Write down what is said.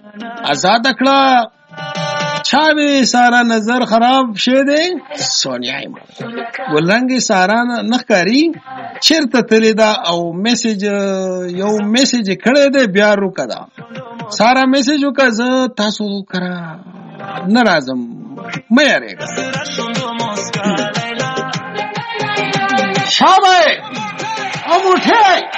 آزاد کړه. چا وی سارا نظر خراب شه دی سونیا ایمان ولنګي سارا نخکاری چیرته تللی دا او میسج یو میسج کړی دی بیا روکدا سارا میسج وکړه زه تاسو کرا ناراضم مې یاره شابه او موټه